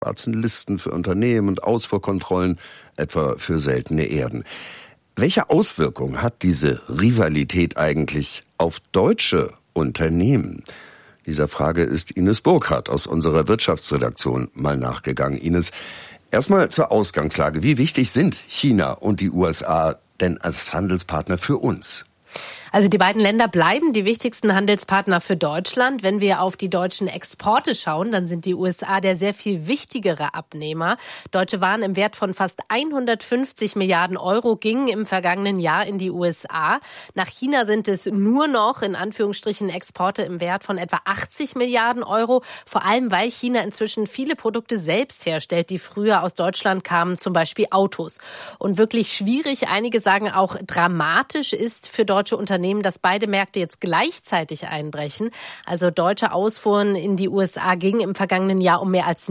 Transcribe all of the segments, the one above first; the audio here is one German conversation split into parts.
schwarzen Listen für Unternehmen und Ausfuhrkontrollen, etwa für seltene Erden. Welche Auswirkungen hat diese Rivalität eigentlich auf deutsche Unternehmen? Dieser Frage ist Ines Burkhardt aus unserer Wirtschaftsredaktion mal nachgegangen. Ines, erstmal zur Ausgangslage. Wie wichtig sind China und die USA denn als Handelspartner für uns? Also die beiden Länder bleiben die wichtigsten Handelspartner für Deutschland. Wenn wir auf die deutschen Exporte schauen, dann sind die USA der sehr viel wichtigere Abnehmer. Deutsche Waren im Wert von fast 150 Milliarden Euro gingen im vergangenen Jahr in die USA. Nach China sind es nur noch, in Anführungsstrichen, Exporte im Wert von etwa 80 Milliarden Euro. Vor allem, weil China inzwischen viele Produkte selbst herstellt, die früher aus Deutschland kamen, zum Beispiel Autos. Und wirklich schwierig, einige sagen auch dramatisch ist für deutsche Unternehmen, dass beide Märkte jetzt gleichzeitig einbrechen. Also deutsche Ausfuhren in die USA gingen im vergangenen Jahr um mehr als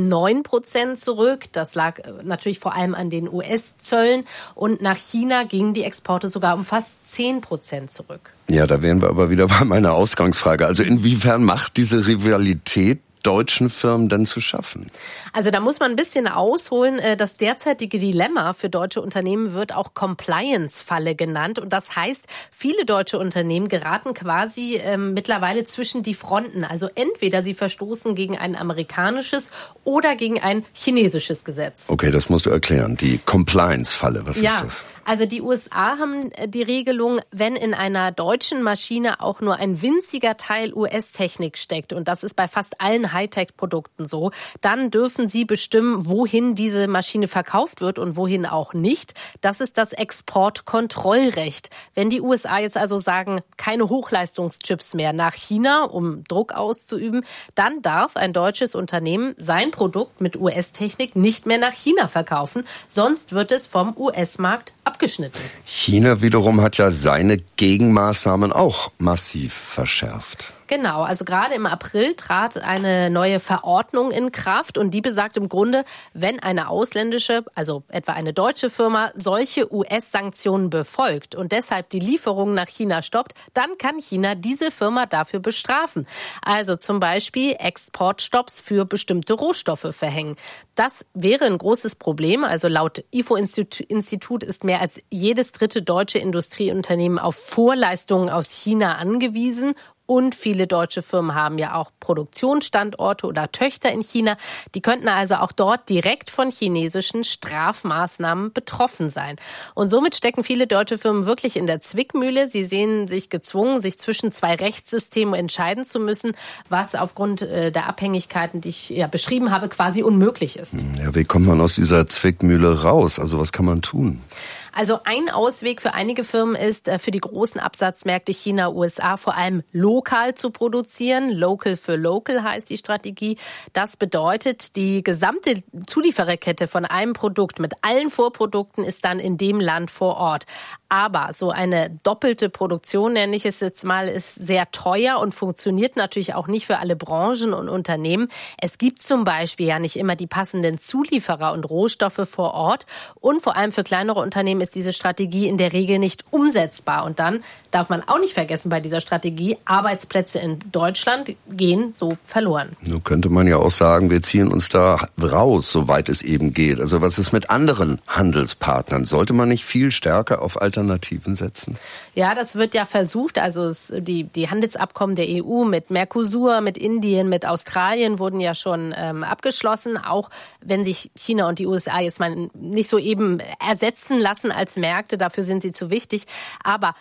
9% zurück. Das lag natürlich vor allem an den US-Zöllen. Und nach China gingen die Exporte sogar um fast 10% zurück. Ja, da wären wir aber wieder bei meiner Ausgangsfrage. Also inwiefern macht diese Rivalität deutschen Firmen denn zu schaffen? Also da muss man ein bisschen ausholen. Das derzeitige Dilemma für deutsche Unternehmen wird auch Compliance-Falle genannt. Und das heißt, viele deutsche Unternehmen geraten quasi mittlerweile zwischen die Fronten. Also entweder sie verstoßen gegen ein amerikanisches oder gegen ein chinesisches Gesetz. Okay, das musst du erklären. Die Compliance-Falle, was ist das? Also die USA haben die Regelung, wenn in einer deutschen Maschine auch nur ein winziger Teil US-Technik steckt, und das ist bei fast allen Hightech-Produkten so, dann dürfen sie bestimmen, wohin diese Maschine verkauft wird und wohin auch nicht. Das ist das Exportkontrollrecht. Wenn die USA jetzt also sagen, keine Hochleistungschips mehr nach China, um Druck auszuüben, dann darf ein deutsches Unternehmen sein Produkt mit US-Technik nicht mehr nach China verkaufen, sonst wird es vom US-Markt abgeschnitten. China wiederum hat ja seine Gegenmaßnahmen auch massiv verschärft. Genau, also gerade im April trat eine neue Verordnung in Kraft und die besagt im Grunde, wenn eine ausländische, also etwa eine deutsche Firma, solche US-Sanktionen befolgt und deshalb die Lieferungen nach China stoppt, dann kann China diese Firma dafür bestrafen. Also zum Beispiel Exportstopps für bestimmte Rohstoffe verhängen. Das wäre ein großes Problem. Also laut IFO-Institut ist mehr als jedes dritte deutsche Industrieunternehmen auf Vorleistungen aus China angewiesen. Und viele deutsche Firmen haben ja auch Produktionsstandorte oder Töchter in China. Die könnten also auch dort direkt von chinesischen Strafmaßnahmen betroffen sein. Und somit stecken viele deutsche Firmen wirklich in der Zwickmühle. Sie sehen sich gezwungen, sich zwischen zwei Rechtssystemen entscheiden zu müssen, was aufgrund der Abhängigkeiten, die ich ja beschrieben habe, quasi unmöglich ist. Ja, wie kommt man aus dieser Zwickmühle raus? Also was kann man tun? Also ein Ausweg für einige Firmen ist, für die großen Absatzmärkte China, USA vor allem lokal zu produzieren. Local für Local heißt die Strategie. Das bedeutet, die gesamte Zuliefererkette von einem Produkt mit allen Vorprodukten ist dann in dem Land vor Ort. Aber so eine doppelte Produktion, nenne ich es jetzt mal, ist sehr teuer und funktioniert natürlich auch nicht für alle Branchen und Unternehmen. Es gibt zum Beispiel ja nicht immer die passenden Zulieferer und Rohstoffe vor Ort. Und vor allem für kleinere Unternehmen ist diese Strategie in der Regel nicht umsetzbar. Und dann darf man auch nicht vergessen bei dieser Strategie, Arbeitsplätze in Deutschland gehen so verloren. Nun könnte man ja auch sagen, wir ziehen uns da raus, soweit es eben geht. Also was ist mit anderen Handelspartnern? Sollte man nicht viel stärker auf Alternativen setzen? Ja, das wird ja versucht. Also die Handelsabkommen der EU mit Mercosur, mit Indien, mit Australien wurden ja schon abgeschlossen. Auch wenn sich China und die USA jetzt mal nicht so eben ersetzen lassen als Märkte, dafür sind sie zu wichtig. Aber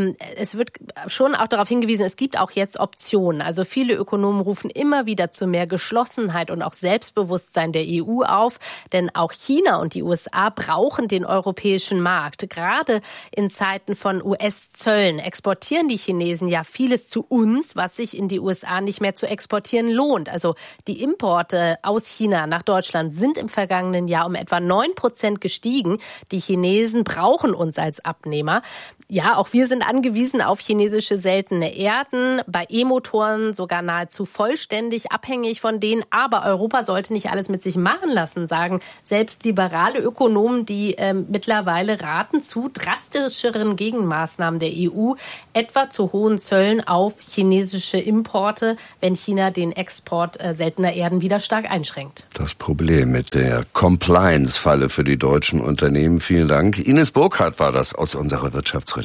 es wird schon auch darauf hingewiesen, es gibt auch jetzt Optionen. Also viele Ökonomen rufen immer wieder zu mehr Geschlossenheit und auch Selbstbewusstsein der EU auf. Denn auch China und die USA brauchen den europäischen Markt. Gerade in Zeiten von US-Zöllen exportieren die Chinesen ja vieles zu uns, was sich in die USA nicht mehr zu exportieren lohnt. Also die Importe aus China nach Deutschland sind im vergangenen Jahr um etwa 9% gestiegen. Die Chinesen brauchen uns als Abnehmer. Ja, auch wir sind angewiesen auf chinesische seltene Erden, bei E-Motoren sogar nahezu vollständig abhängig von denen. Aber Europa sollte nicht alles mit sich machen lassen, sagen selbst liberale Ökonomen, die mittlerweile raten zu drastischeren Gegenmaßnahmen der EU, etwa zu hohen Zöllen auf chinesische Importe, wenn China den Export seltener Erden wieder stark einschränkt. Das Problem mit der Compliance-Falle für die deutschen Unternehmen. Vielen Dank. Ines Burkhardt war das aus unserer Wirtschaftsredaktion.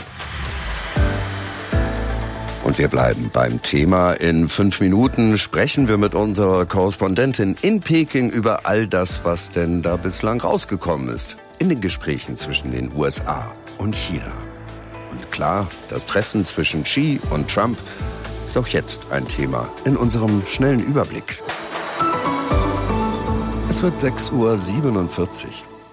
Und wir bleiben beim Thema. In 5 Minuten sprechen wir mit unserer Korrespondentin in Peking über all das, was denn da bislang rausgekommen ist in den Gesprächen zwischen den USA und China. Und klar, das Treffen zwischen Xi und Trump ist auch jetzt ein Thema in unserem schnellen Überblick. Es wird 6:47 Uhr.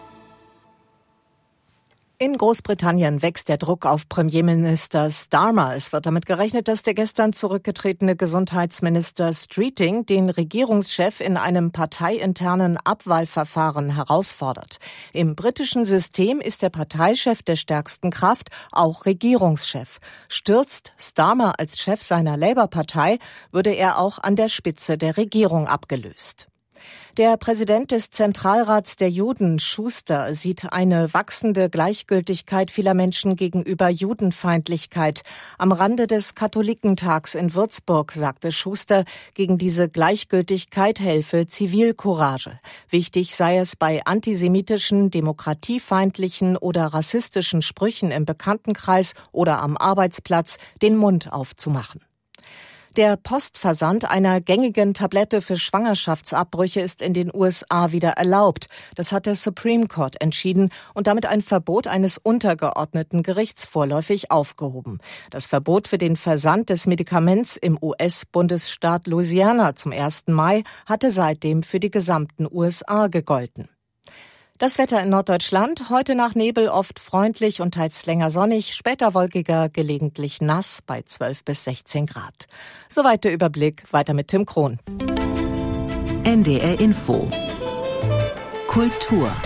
In Großbritannien wächst der Druck auf Premierminister Starmer. Es wird damit gerechnet, dass der gestern zurückgetretene Gesundheitsminister Streeting den Regierungschef in einem parteiinternen Abwahlverfahren herausfordert. Im britischen System ist der Parteichef der stärksten Kraft auch Regierungschef. Stürzt Starmer als Chef seiner Labour-Partei, würde er auch an der Spitze der Regierung abgelöst. Der Präsident des Zentralrats der Juden, Schuster, sieht eine wachsende Gleichgültigkeit vieler Menschen gegenüber Judenfeindlichkeit. Am Rande des Katholikentags in Würzburg sagte Schuster, gegen diese Gleichgültigkeit helfe Zivilcourage. Wichtig sei es, bei antisemitischen, demokratiefeindlichen oder rassistischen Sprüchen im Bekanntenkreis oder am Arbeitsplatz den Mund aufzumachen. Der Postversand einer gängigen Tablette für Schwangerschaftsabbrüche ist in den USA wieder erlaubt. Das hat der Supreme Court entschieden und damit ein Verbot eines untergeordneten Gerichts vorläufig aufgehoben. Das Verbot für den Versand des Medikaments im US-Bundesstaat Louisiana zum 1. Mai hatte seitdem für die gesamten USA gegolten. Das Wetter in Norddeutschland, heute nach Nebel oft freundlich und teils länger sonnig, später wolkiger, gelegentlich nass bei 12 bis 16 Grad. Soweit der Überblick, weiter mit Tim Krohn. NDR Info. Kultur.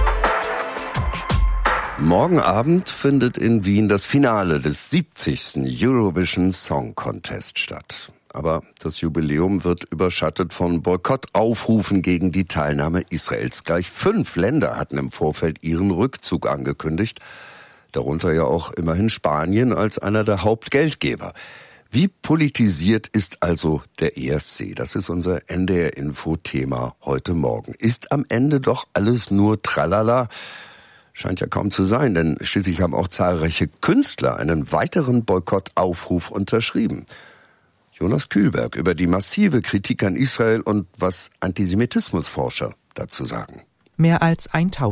Morgen Abend findet in Wien das Finale des 70. Eurovision Song Contest statt. Aber das Jubiläum wird überschattet von Boykottaufrufen gegen die Teilnahme Israels. Gleich 5 Länder hatten im Vorfeld ihren Rückzug angekündigt. Darunter ja auch immerhin Spanien als einer der Hauptgeldgeber. Wie politisiert ist also der ESC? Das ist unser NDR-Info-Thema heute Morgen. Ist am Ende doch alles nur Tralala? Scheint ja kaum zu sein, denn schließlich haben auch zahlreiche Künstler einen weiteren Boykottaufruf unterschrieben. Jonas Kühlberg über die massive Kritik an Israel und was Antisemitismusforscher dazu sagen. Mehr als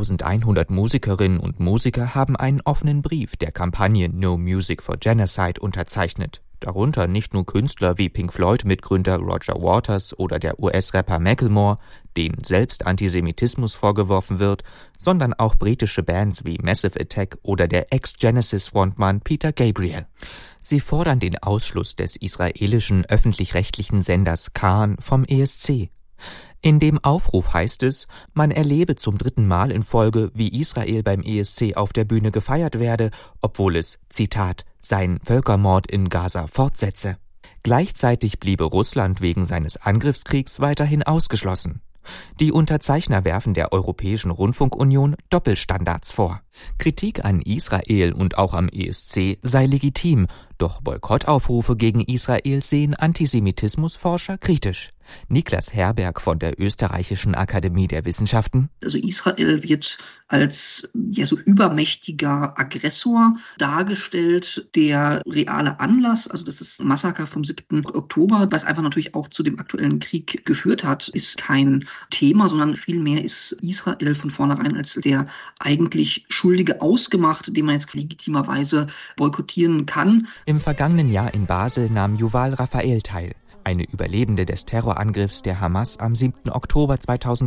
1100 Musikerinnen und Musiker haben einen offenen Brief der Kampagne No Music for Genocide unterzeichnet. Darunter nicht nur Künstler wie Pink Floyd-Mitgründer Roger Waters oder der US-Rapper Macklemore, denen selbst Antisemitismus vorgeworfen wird, sondern auch britische Bands wie Massive Attack oder der Ex-Genesis-Frontmann Peter Gabriel. Sie fordern den Ausschluss des israelischen öffentlich-rechtlichen Senders Kan vom ESC. In dem Aufruf heißt es, man erlebe zum 3. Mal in Folge, wie Israel beim ESC auf der Bühne gefeiert werde, obwohl es, Zitat, seinen Völkermord in Gaza fortsetze. Gleichzeitig bliebe Russland wegen seines Angriffskriegs weiterhin ausgeschlossen. Die Unterzeichner werfen der Europäischen Rundfunkunion Doppelstandards vor. Kritik an Israel und auch am ESC sei legitim, doch Boykottaufrufe gegen Israel sehen Antisemitismusforscher kritisch. Niklas Herberg von der Österreichischen Akademie der Wissenschaften. Also Israel wird als so übermächtiger Aggressor dargestellt. Der reale Anlass, also das ist Massaker vom 7. Oktober, was einfach natürlich auch zu dem aktuellen Krieg geführt hat, ist kein Thema, sondern vielmehr ist Israel von vornherein als der eigentlich Schuldige ausgemacht, den man jetzt legitimerweise boykottieren kann. Im vergangenen Jahr in Basel nahm Yuval Raphael teil. Eine Überlebende des Terrorangriffs der Hamas am 7. Oktober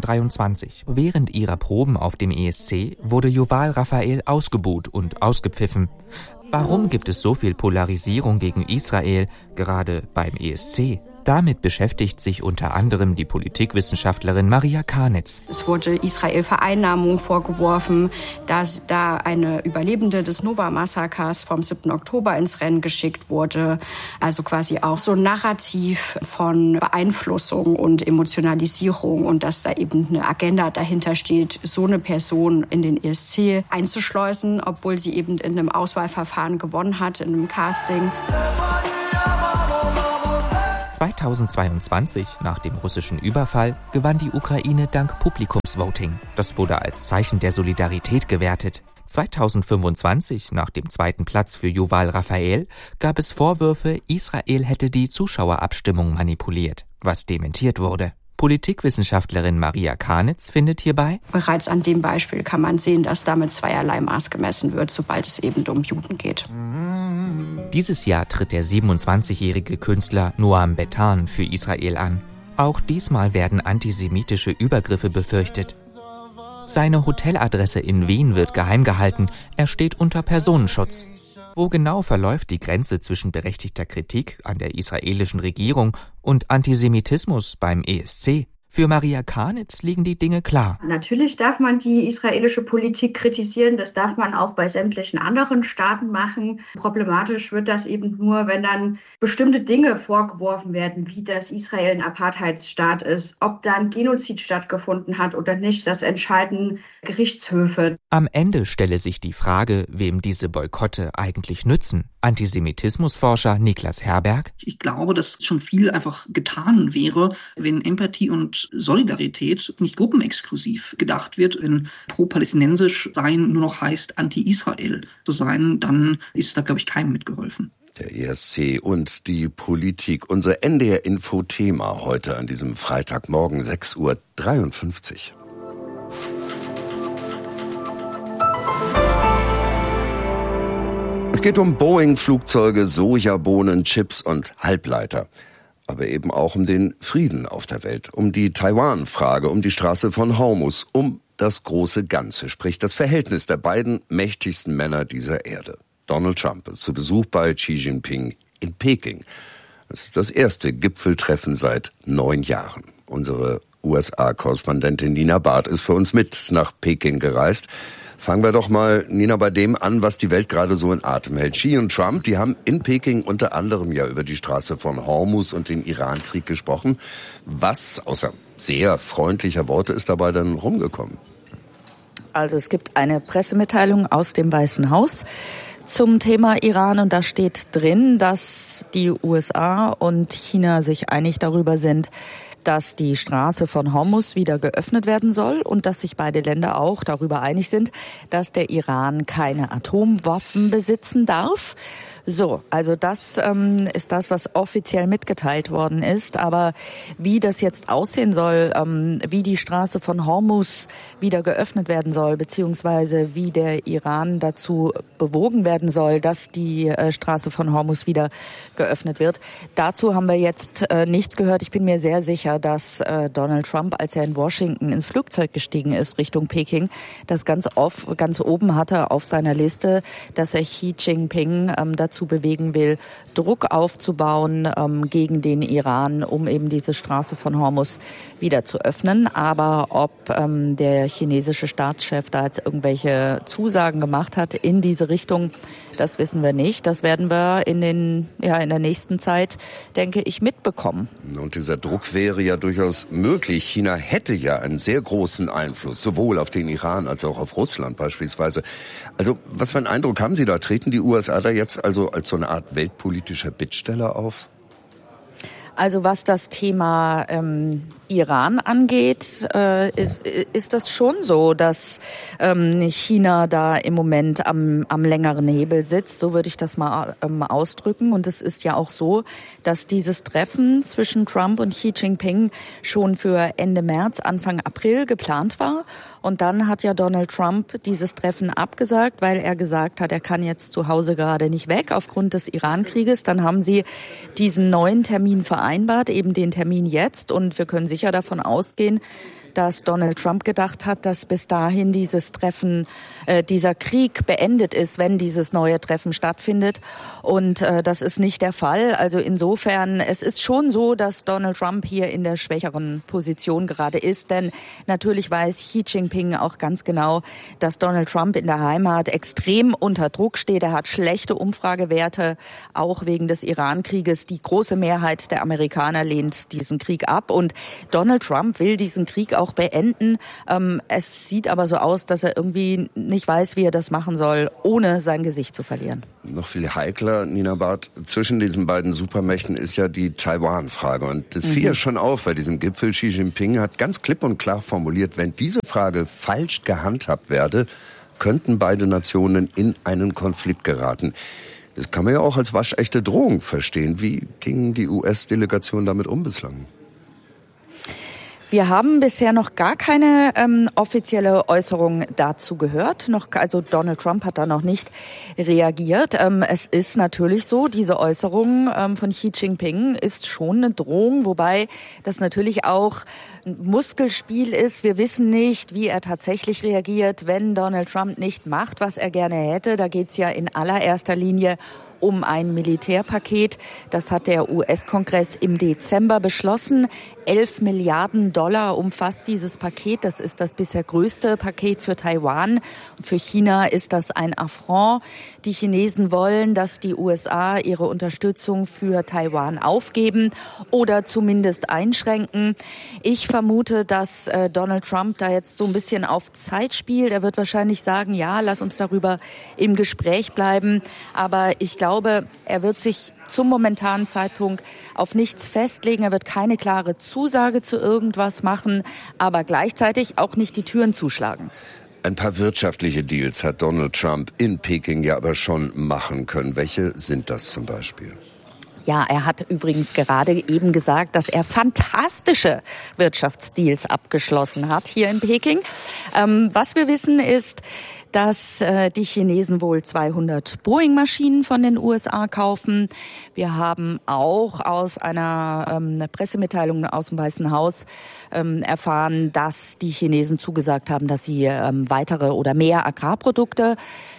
2023. Während ihrer Proben auf dem ESC wurde Yuval Raphael ausgebuht und ausgepfiffen. Warum gibt es so viel Polarisierung gegen Israel, gerade beim ESC? Damit beschäftigt sich unter anderem die Politikwissenschaftlerin Maria Karnitz. Es wurde Israel Vereinnahmung vorgeworfen, dass da eine Überlebende des Nova-Massakers vom 7. Oktober ins Rennen geschickt wurde. Also quasi auch so ein Narrativ von Beeinflussung und Emotionalisierung und dass da eben eine Agenda dahinter steht, so eine Person in den ESC einzuschleusen, obwohl sie eben in einem Auswahlverfahren gewonnen hat, in einem Casting. 2022, nach dem russischen Überfall, gewann die Ukraine dank Publikumsvoting. Das wurde als Zeichen der Solidarität gewertet. 2025, nach dem 2. Platz für Yuval Raphael, gab es Vorwürfe, Israel hätte die Zuschauerabstimmung manipuliert, was dementiert wurde. Politikwissenschaftlerin Maria Karnitz findet hierbei: Bereits an dem Beispiel kann man sehen, dass damit zweierlei Maß gemessen wird, sobald es eben um Juden geht. Dieses Jahr tritt der 27-jährige Künstler Noam Betan für Israel an. Auch diesmal werden antisemitische Übergriffe befürchtet. Seine Hoteladresse in Wien wird geheim gehalten, er steht unter Personenschutz. Wo genau verläuft die Grenze zwischen berechtigter Kritik an der israelischen Regierung und Antisemitismus beim ESC? Für Maria Karnitz liegen die Dinge klar. Natürlich darf man die israelische Politik kritisieren, das darf man auch bei sämtlichen anderen Staaten machen. Problematisch wird das eben nur, wenn dann bestimmte Dinge vorgeworfen werden, wie dass Israel ein Apartheidsstaat ist, ob da ein Genozid stattgefunden hat oder nicht, das entscheiden Gerichtshöfe. Am Ende stelle sich die Frage, wem diese Boykotte eigentlich nützen. Antisemitismusforscher Niklas Herberg: Ich glaube, dass schon viel einfach getan wäre, wenn Empathie und Solidarität nicht gruppenexklusiv gedacht wird. Wenn pro-palästinensisch sein nur noch heißt, anti-Israel zu sein, dann ist da, glaube ich, keinem mitgeholfen. Der ESC und die Politik, unser NDR-Info-Thema heute an diesem Freitagmorgen 6:53 Uhr. Es geht um Boeing-Flugzeuge, Sojabohnen, Chips und Halbleiter. Aber eben auch um den Frieden auf der Welt, um die Taiwan-Frage, um die Straße von Hormuz, um das große Ganze, sprich das Verhältnis der beiden mächtigsten Männer dieser Erde. Donald Trump ist zu Besuch bei Xi Jinping in Peking. Das ist das erste Gipfeltreffen seit 9 Jahren. Unsere USA-Korrespondentin Nina Barth ist für uns mit nach Peking gereist. Fangen wir doch mal, Nina, bei dem an, was die Welt gerade so in Atem hält. Xi und Trump, die haben in Peking unter anderem ja über die Straße von Hormuz und den Iran-Krieg gesprochen. Was, außer sehr freundlicher Worte, ist dabei dann rumgekommen? Also es gibt eine Pressemitteilung aus dem Weißen Haus zum Thema Iran und da steht drin, dass die USA und China sich einig darüber sind, dass die Straße von Hormuz wieder geöffnet werden soll und dass sich beide Länder auch darüber einig sind, dass der Iran keine Atomwaffen besitzen darf. So, also das ist das, was offiziell mitgeteilt worden ist. Aber wie das jetzt aussehen soll, wie die Straße von Hormuz wieder geöffnet werden soll, beziehungsweise wie der Iran dazu bewogen werden soll, dass die Straße von Hormuz wieder geöffnet wird, dazu haben wir jetzt nichts gehört. Ich bin mir sehr sicher, dass Donald Trump, als er in Washington ins Flugzeug gestiegen ist Richtung Peking, das ganz oben hatte auf seiner Liste, dass er Xi Jinping dazu bewegen will, Druck aufzubauen gegen den Iran, um eben diese Straße von Hormuz wieder zu öffnen. Aber ob der chinesische Staatschef da jetzt irgendwelche Zusagen gemacht hat in diese Richtung, das wissen wir nicht. Das werden wir in der nächsten Zeit, denke ich, mitbekommen. Und dieser Druck wäre ja durchaus möglich. China hätte ja einen sehr großen Einfluss, sowohl auf den Iran als auch auf Russland beispielsweise. Also, was für einen Eindruck haben Sie da? Treten die USA da jetzt also als so eine Art weltpolitischer Bittsteller auf? Also was das Thema Iran angeht, ist das schon so, dass China da im Moment am längeren Hebel sitzt. So würde ich das mal ausdrücken. Und es ist ja auch so, dass dieses Treffen zwischen Trump und Xi Jinping schon für Ende März, Anfang April geplant war. Und dann hat ja Donald Trump dieses Treffen abgesagt, weil er gesagt hat, er kann jetzt zu Hause gerade nicht weg aufgrund des Iran-Krieges. Dann haben sie diesen neuen Termin vereinbart, eben den Termin jetzt. Und wir können sicher davon ausgehen, dass Donald Trump gedacht hat, dass bis dahin dieses Treffen, dieser Krieg beendet ist, wenn dieses neue Treffen stattfindet. Und das ist nicht der Fall. Also insofern, es ist schon so, dass Donald Trump hier in der schwächeren Position gerade ist. Denn natürlich weiß Xi Jinping auch ganz genau, dass Donald Trump in der Heimat extrem unter Druck steht. Er hat schlechte Umfragewerte, auch wegen des Iran-Krieges. Die große Mehrheit der Amerikaner lehnt diesen Krieg ab. Und Donald Trump will diesen Krieg auch beenden. Es sieht aber so aus, dass er irgendwie nicht weiß, wie er das machen soll, ohne sein Gesicht zu verlieren. Noch viel heikler, Nina Barth, zwischen diesen beiden Supermächten ist ja die Taiwan-Frage. Und das fiel ja schon auf bei diesem Gipfel. Xi Jinping hat ganz klipp und klar formuliert, wenn diese Frage falsch gehandhabt werde, könnten beide Nationen in einen Konflikt geraten. Das kann man ja auch als waschechte Drohung verstehen. Wie ging die US-Delegation damit um bislang? Wir haben bisher noch gar keine offizielle Äußerung dazu gehört. Also Donald Trump hat da noch nicht reagiert. Es ist natürlich so, diese Äußerung von Xi Jinping ist schon eine Drohung, wobei das natürlich auch ein Muskelspiel ist. Wir wissen nicht, wie er tatsächlich reagiert, wenn Donald Trump nicht macht, was er gerne hätte. Da geht's ja in allererster Linie um ein Militärpaket. Das hat der US-Kongress im Dezember beschlossen. 11 Milliarden Dollar umfasst dieses Paket. Das ist das bisher größte Paket für Taiwan. Und für China ist das ein Affront. Die Chinesen wollen, dass die USA ihre Unterstützung für Taiwan aufgeben oder zumindest einschränken. Ich vermute, dass Donald Trump da jetzt so ein bisschen auf Zeit spielt. Er wird wahrscheinlich sagen, ja, lass uns darüber im Gespräch bleiben. Aber ich glaube, er wird sich zum momentanen Zeitpunkt auf nichts festlegen. Er wird keine klare Zusage zu irgendwas machen, aber gleichzeitig auch nicht die Türen zuschlagen. Ein paar wirtschaftliche Deals hat Donald Trump in Peking ja aber schon machen können. Welche sind das zum Beispiel? Ja, er hat übrigens gerade eben gesagt, dass er fantastische Wirtschaftsdeals abgeschlossen hat hier in Peking. Was wir wissen ist, dass die Chinesen wohl 200 Boeing-Maschinen von den USA kaufen. Wir haben auch aus einer Pressemitteilung aus dem Weißen Haus erfahren, dass die Chinesen zugesagt haben, dass sie weitere oder mehr Agrarprodukte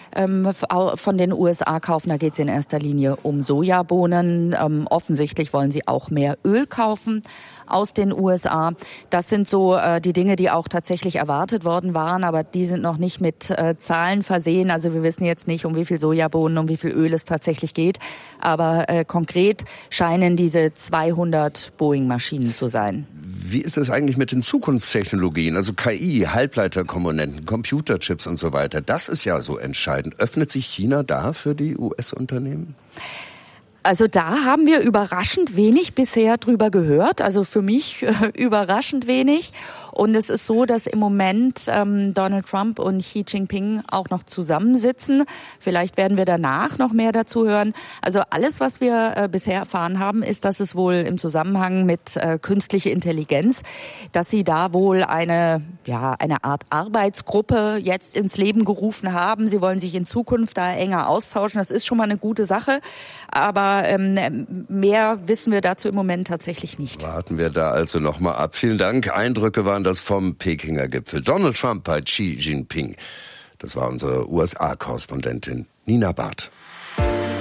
von den USA kaufen. Da geht es in erster Linie um Sojabohnen. Offensichtlich wollen sie auch mehr Öl kaufen aus den USA. Das sind so die Dinge, die auch tatsächlich erwartet worden waren, aber die sind noch nicht mit Zahlen versehen. Also wir wissen jetzt nicht, um wie viel Sojabohnen, um wie viel Öl es tatsächlich geht. Aber konkret scheinen diese 200 Boeing-Maschinen zu sein. Wie ist es eigentlich mit den Zukunftstechnologien, also KI, Halbleiterkomponenten, Computerchips und so weiter? Das ist ja so entscheidend. Öffnet sich China da für die US-Unternehmen? Also da haben wir überraschend wenig bisher drüber gehört, also für mich überraschend wenig. Und es ist so, dass im Moment Donald Trump und Xi Jinping auch noch zusammensitzen. Vielleicht werden wir danach noch mehr dazu hören. Also alles, was wir bisher erfahren haben, ist, dass es wohl im Zusammenhang mit künstlicher Intelligenz, dass sie da wohl eine Art Arbeitsgruppe jetzt ins Leben gerufen haben. Sie wollen sich in Zukunft da enger austauschen. Das ist schon mal eine gute Sache. Aber mehr wissen wir dazu im Moment tatsächlich nicht. Warten wir da also noch mal ab. Vielen Dank. Eindrücke waren das vom Pekinger Gipfel. Donald Trump bei Xi Jinping. Das war unsere USA-Korrespondentin Nina Barth.